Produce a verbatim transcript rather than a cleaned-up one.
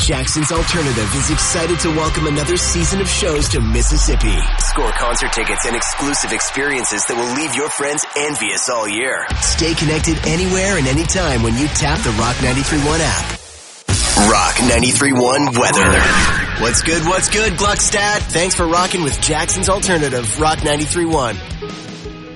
Jackson's Alternative is excited to welcome another season of shows to Mississippi. Score concert tickets and exclusive experiences that will leave your friends envious all year. Stay connected anywhere and anytime when you tap the Rock ninety-three point one app. Rock ninety-three point one weather. What's good, what's good, Gluckstadt? Thanks for rocking with Jackson's Alternative, Rock ninety-three point one.